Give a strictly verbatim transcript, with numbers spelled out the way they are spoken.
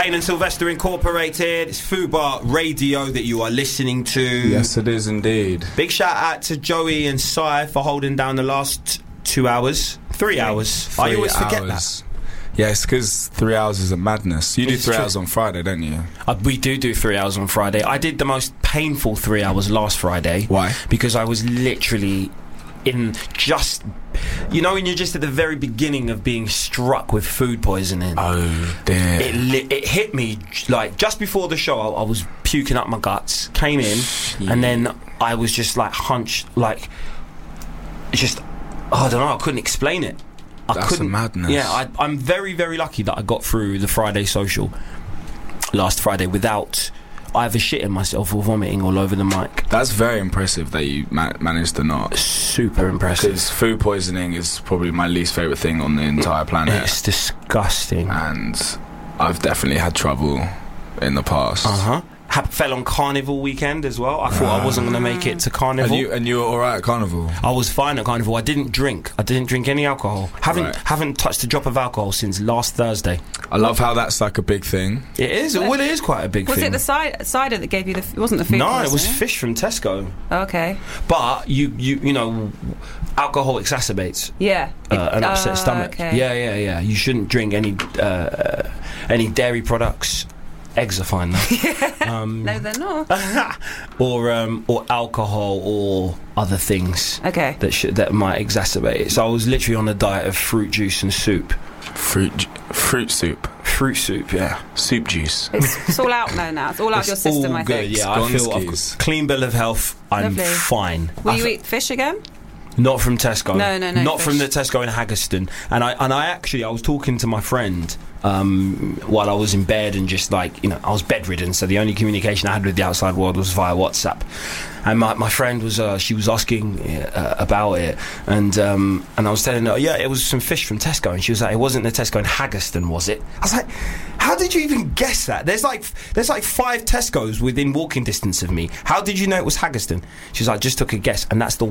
Kane and Sylvester Incorporated. It's Fubar Radio that you are listening to. Yes, it is indeed. Big shout out to Joey and Sai for holding down the last two hours. Three, three hours. Three I always forget hours. that. Yeah, it's because three hours is a madness. You do It's three true. hours on Friday, don't you? Uh, we do do three hours on Friday. I did the most painful three hours last Friday. Why? Because I was literally in just... You know when you're just at the very beginning of being struck with food poisoning? Oh, dear. It, li- it hit me, like, just before the show, I, I was puking up my guts, came in, Yeah. and then I was just, like, hunched, like... Just... Oh, I don't know, I couldn't explain it. I That's couldn't, a madness. Yeah, I, I'm very, very lucky that I got through the Friday social last Friday without either shitting myself or vomiting all over the mic. That's very impressive that you ma- managed to not. Super impressive. Because food poisoning is probably my least favourite thing on the entire planet. It's disgusting. And I've definitely had trouble in the past. Uh-huh. Ha- fell on Carnival weekend as well. I thought I wasn't going to make it to Carnival. And you, and you were alright at Carnival? I was fine at Carnival. I didn't drink. I didn't drink any alcohol. Haven't Right. haven't touched a drop of alcohol since last Thursday. I love how that's like a big thing. It is. Well, it is quite a big Was thing. it the cider, cider that gave you the... It wasn't the food no, it was poisoning? fish from Tesco. Oh, okay. But you, you, you know, alcohol exacerbates Yeah. uh, an upset Oh, stomach. okay. Yeah, yeah, yeah. You shouldn't drink any uh, any dairy products. Eggs are fine though. um, No, they're not. or um, or alcohol or other things Okay. that should, that might exacerbate it. So I was literally on a diet of fruit juice and soup. Fruit ju- fruit soup. Fruit soup, yeah. Soup juice. It's, it's all out now now. It's all out of your It's system, all I good, think. yeah. I feel I've got Skonskis. clean bill of health. I'm Lovely. fine. Will I you f- eat fish again? Not from Tesco. No, no, no, Not fish. from the Tesco in Haggerston. And I and I actually I was talking to my friend um, while I was in bed and just like you know I was bedridden, so the only communication I had with the outside world was via WhatsApp. And my, my friend was uh, she was asking uh, about it, and um, and I was telling her, yeah, it was some fish from Tesco, and she was like, it wasn't the Tesco in Haggerston, was it? I was like, how did you even guess that? There's like there's like five Tesco's within walking distance of me. How did you know it was Haggerston? She was like, I just took a guess, and that's the